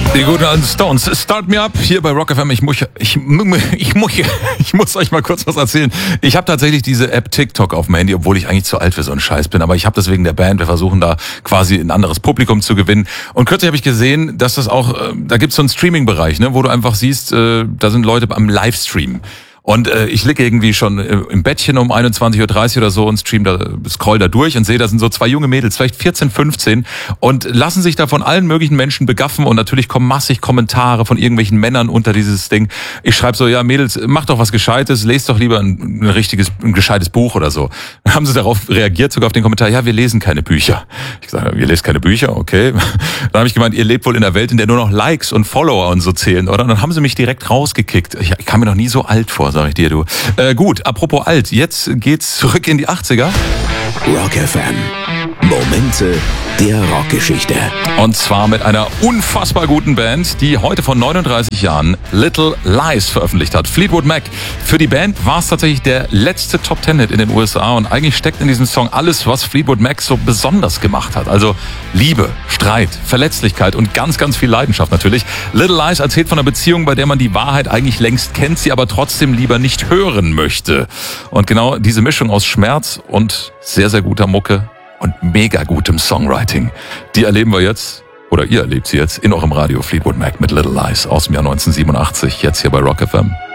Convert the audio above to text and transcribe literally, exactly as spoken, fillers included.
Die guten alten Stones, Start Me Up, hier bei Rock F M. Ich muss, ich, ich, muss, ich muss euch mal kurz was erzählen. Ich habe tatsächlich diese App TikTok auf dem Handy, obwohl ich eigentlich zu alt für so einen Scheiß bin. Aber ich habe das wegen der Band. Wir versuchen da quasi ein anderes Publikum zu gewinnen. Und kürzlich habe ich gesehen, dass das auch, da gibt es so einen Streaming-Bereich, ne, wo du einfach siehst, äh, da sind Leute am Livestream. Und äh, ich liege irgendwie schon äh, im Bettchen um einundzwanzig Uhr dreißig oder so und stream da, scroll da durch und sehe, da sind so zwei junge Mädels, vielleicht vierzehn, fünfzehn und lassen sich da von allen möglichen Menschen begaffen und natürlich kommen massig Kommentare von irgendwelchen Männern unter dieses Ding. Ich schreibe so, ja Mädels, mach doch was Gescheites, lest doch lieber ein, ein richtiges, ein gescheites Buch oder so. Dann haben sie darauf reagiert, sogar auf den Kommentar, ja, wir lesen keine Bücher. Ich sage, ihr lest keine Bücher? Okay. Dann habe ich gemeint, ihr lebt wohl in einer Welt, in der nur noch Likes und Follower und so zählen, oder? Und dann haben sie mich direkt rausgekickt. Ich, ich kam mir noch nie so alt vor, sag ich dir, du. Äh, gut, apropos alt, jetzt geht's zurück in die achtziger. Rock F M. Momente der Rockgeschichte. Und zwar mit einer unfassbar guten Band, die heute vor neununddreißig Jahren Little Lies veröffentlicht hat. Fleetwood Mac. Für die Band war es tatsächlich der letzte Top-Ten-Hit in den U S A und eigentlich steckt in diesem Song alles, was Fleetwood Mac so besonders gemacht hat. Also Liebe, Streit, Verletzlichkeit und ganz, ganz viel Leidenschaft natürlich. Little Lies erzählt von einer Beziehung, bei der man die Wahrheit eigentlich längst kennt, sie aber trotzdem lieber nicht hören möchte. Und genau diese Mischung aus Schmerz und sehr, sehr guter Mucke und mega gutem Songwriting, die erleben wir jetzt, oder ihr erlebt sie jetzt, in eurem Radio Fleetwood Mac mit Little Lies aus dem Jahr neunzehnhundertsiebenundachtzig, jetzt hier bei Rock F M.